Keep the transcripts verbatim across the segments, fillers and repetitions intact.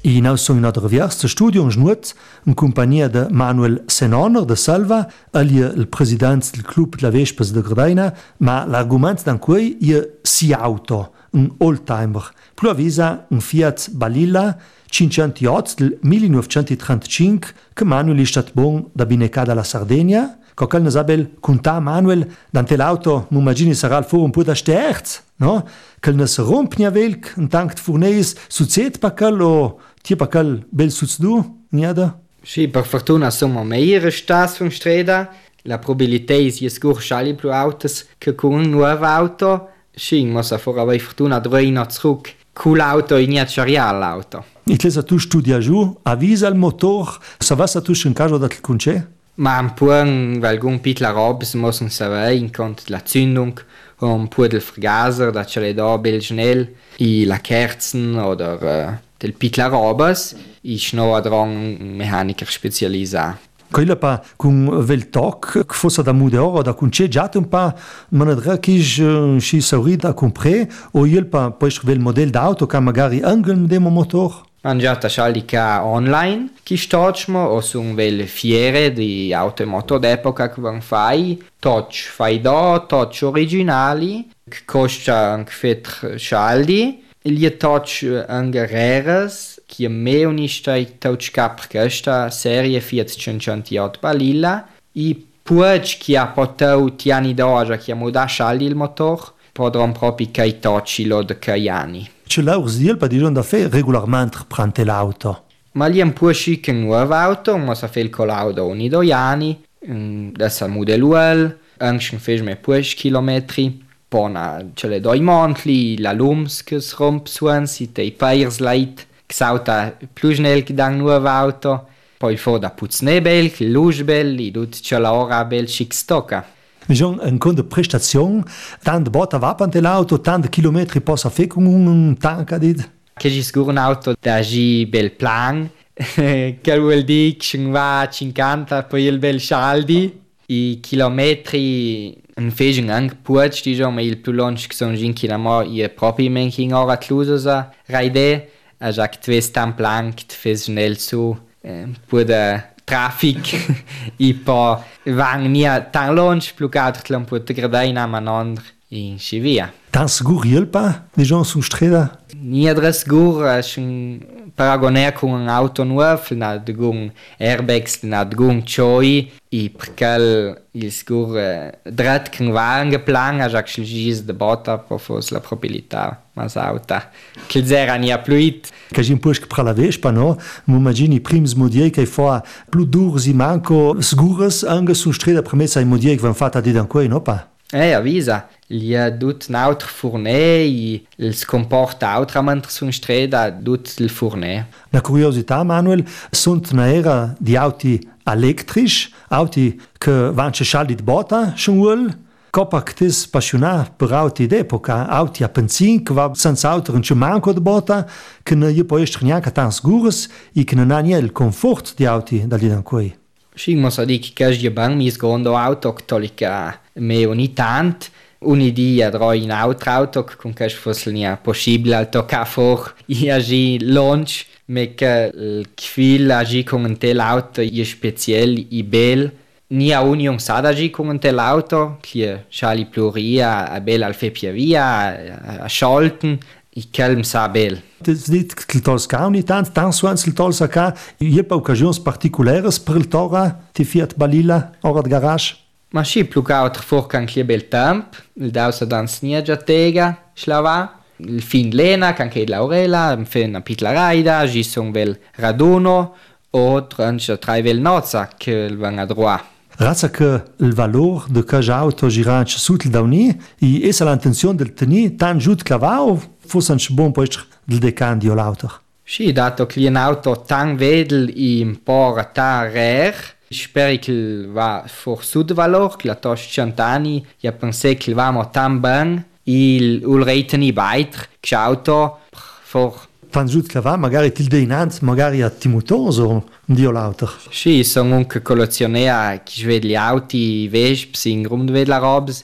I noi sono in altro viaggio studio in Schnutt, in compagnia di Manuel Senoner de Salva, egli è il presidente del club della Vespes de Gardena, ma l'argomento da cui è si auto, un oldtimer, più avvisa un Fiat Balilla cinquecentotto del millenovecentotrentacinque che Manuel è stato buon da Binecada alla Sardegna. Qualcuno ne sa conta Manuel, dante l'auto, mi immagino sarà il fuori un po' da sterz, no? Che ne si rompe a velc, un tank di furneis, succede per quel o ti per quel bel succedu, niada? Sì, per fortuna siamo meglio stati su strada, la probabilità è che sicuro scali più autos che con un nuovo auto, sì, ma se for avere fortuna drei no zurück, con l'auto in niente l'auto. E te tu studia giù, avvisa il motor, se va tu in caso da conce? Ma un po', weil alcun piccolo robes müssen sapere in conto la Zündung, un po' del Vergaser, da ce le do bel schnell, i la Kerzen oder uh, del piccolo robes, i schno dran un mecaniker specializzato. Quella pa con vel toc, che fosse da mude ora da conce già un pa, ma ne dra che ci sauri da comprare o il pa poi vel model d'auto che magari anche un demo motor. Mangiata scialdica online, chi stocmo o su un vel fiere di auto e moto d'epoca che van fai, touch fai do, touch originali, che costa anche fet scialdi, e gli touch anche rares, che a me unista i touch cap questa serie Fiat cinquecentotto Balilla, i puig che ha portato tiani d'oggi che ha modato scialdi il motor, potranno proprio che i touch lo de che anni. Ce l'ha ursil pa dijon da fe regolarmente prante l'auto. Ma lì è un po' chic un nuovo auto, ma sa fe il colaudo ogni due anni, adesso il modello L, anche un fece me puoi chilometri, poi ce le do i montli, la lums che si rompe suon, si te i pairs light, che sauta più snel che da un nuovo auto, poi il fuori da puznebel, il luschbel, i tut ce la ora bel chic stocca. Diciamo, in conto prestazione, tanto botta va per l'auto, tanti chilometri possa fare con un tank a dit. Che ci sicuro un'auto da gi bel plan, che vuol dire che va cinquanta, poi il bel scialdi, i chilometri in fece anche puig, diciamo, ma il più lungo che sono cinque chilometri è proprio in ora tlusa, raide, a già che tu vedi un plan che ti fai snel su, un po' da traffic, e poi van nia tan lunch, più che altro un po' di gradina, ma non in Scivia. Tan sicuro il pa, diciamo, su strada? Nia dre sicuro, è un paragonare con un'auto nuova, con airbags, con cioi, e perché il sicuro dret che va anche plan, a già che si de botta, per forse la probabilità, ma sauta. Che zera nia pluit. Che ci impush che per la Vespa, no? Mi immagino i primi modieri che fa più duri, manco sicures, anche su strada, premessa i modieri che vanno fatti di ancora, no pa? Eh, avvisa. Gli ha tutto un altro fornè, il si comporta altramente su strada, tutto il fornè. Una curiosità, Manuel, sono un'era di auti elettrici, auti che vanno scaldi di botta, schon Coppa che ti spassionato per auti d'epoca, auti a benzina, che va senza auto non c'è manco di botta, che non è poi neanche tanto sicuri e che non ha neanche il conforto di auti da lì da qui. Sì, ma so dire che è ben mi secondo auto che tolga me ogni tanto, ogni dia droi in altro auto che con che fosse non possibile al toccare fuori e agire lunch, ma che il fil agire con un tel auto è speciale e bello. Ni a union sa da agire con un tel auto, che c'ha più ria, è bello al fe più via, a scholten, e che mi sa bello. Tu dici che il tolsca ogni tanto, tanto suonzi il tolsca, e c'è occasioni particolari per il Tora, ti Fiat Balilla, ora di garage? Ma sì, più che altro fuori anche bel tempo, il dausa dans nia già tega, schlava, il fin lena, anche l'Aurela, mi fa una piccola raida, ci sono bel raduno, o tranche tre bel nozza che vanno a droit. Razza che il valore di questo auto girante sotto da unì, e essa l'intenzione del tenere tan giù clava o fosse anche buon poi del decandio l'auto? Sì, dato che è un auto tan vedel e un po' tan rare, spero che va for sud valor, che la tosce cent'anni, io penso che va mo tan ben, e il reiteni weiter, che auto for tan giù clava, magari til deinant, magari a timotoso, un dio l'auto. Sì, sono anche collezionea che vede gli auti, i Vesps, in rum vede la robs,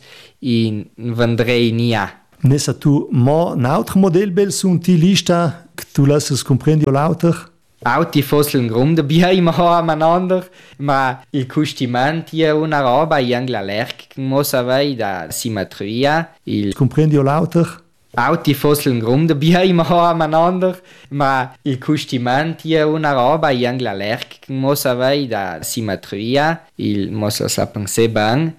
e vendrei nia. Nessa tu mo un altro model bel su un ti lista che tu lasses comprendi l'auto? Auti fossero un grande bene miteinander, ma il costimento è una roba anche allergica, muss avere da simmetria. Il Comprendi o lauter? Auti fossero un grande bene miteinander, ma il costimento è una roba anche allergica, muss avere da simmetria. Il muss sapere bene.